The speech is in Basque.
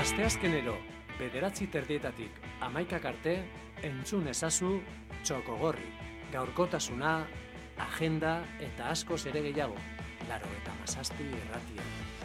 Asteazkenero, 9:30 11 arte, entzun ezazu Txokogorri. Gaurkotasuna, agenda eta askoz ere gehiago. 97 irratia.